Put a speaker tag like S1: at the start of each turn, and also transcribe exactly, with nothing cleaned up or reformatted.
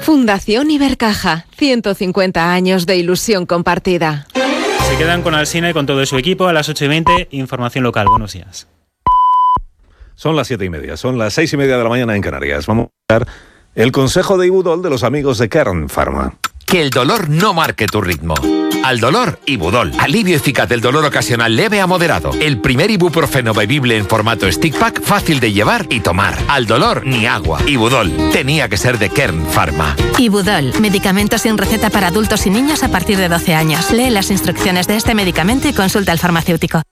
S1: Fundación Ibercaja, ciento cincuenta años de ilusión compartida.
S2: Se quedan con Alsina y con todo su equipo a las ocho y veinte, información local. Buenos días.
S3: Son las siete y media, son las seis y media de la mañana en Canarias. Vamos a dar el consejo de Ibudol de los amigos de Kern Pharma.
S4: Que el dolor no marque tu ritmo. Al dolor, Ibudol. Alivio eficaz del dolor ocasional leve a moderado. El primer ibuprofeno bebible en formato stick pack, fácil de llevar y tomar. Al dolor, ni agua. Ibudol. Tenía que ser de Kern Pharma.
S5: Ibudol. Medicamento sin receta para adultos y niños a partir de doce años. Lee las instrucciones de este medicamento y consulta al farmacéutico.